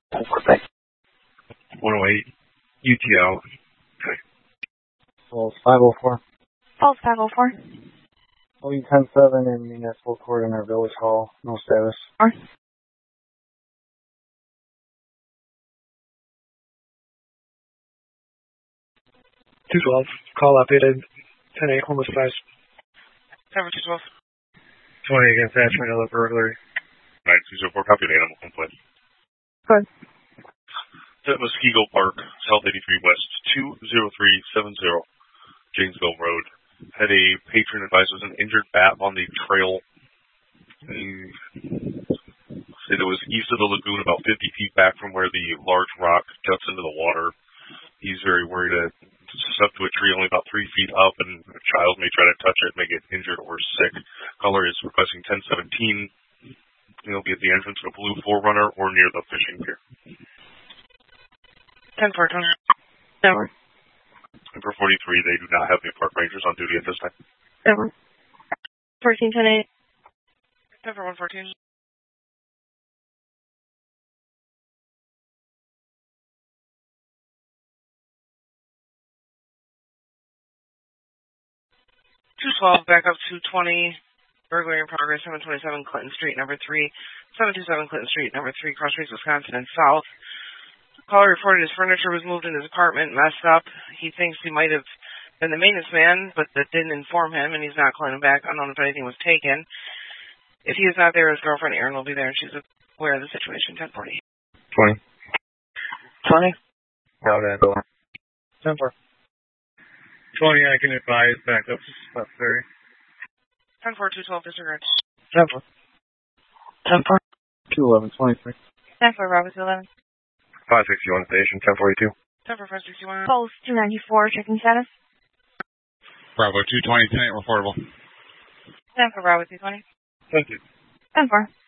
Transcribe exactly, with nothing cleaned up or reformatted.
Thanks. one oh eight, U T L. Okay. Falls five oh four. Falls five oh four. Lee ten seven in Municipal Court in our Village Hall. No status. Or. two twelve, call updated, ten eight, homeless size. Cover two twelve. twenty against Ash Manila burglary. nine two zero four, copy the animal complaint. Good. That was Muskego Park, South eighty-three West, two zero three seven zero, Janesville Road. Had a patron advise was an injured bat on the trail. He said it was east of the lagoon, about fifty feet back from where the large rock juts into the water. He's very worried that it's stuck to a tree only about three feet up, and a child may try to touch it, may get injured or sick. Caller is requesting ten seventeen. He'll be at the entrance of a Blue four runner or near the fishing pier. ten four, twenty. Never. And for forty-three, they do not have any park rangers on duty at this time. Never. fourteen ten eight. ten for one fourteen. two twelve, back up two twenty, burglary in progress, seven twenty-seven Clinton Street, number three, seven two seven Clinton Street, number three, Cross Streets, Wisconsin, and South. Caller reported his furniture was moved in his apartment, messed up. He thinks he might have been the maintenance man, but that didn't inform him, and he's not calling him back. Unknown if anything was taken. If he is not there, his girlfriend Erin will be there, and she's aware of the situation. ten forty. twenty. twenty. Out at door. ten four. twenty, I can advise backup necessary. ten four, two twelve, disregard. ten four. ten four. two eleven, twenty-three. ten four, Bravo two eleven. five sixty-one station, ten forty-two. ten four, five sixty-one. Falls two ninety-four, checking status. Bravo two twenty, ten eight, reportable. ten four, Bravo two twenty. Thank you. ten four.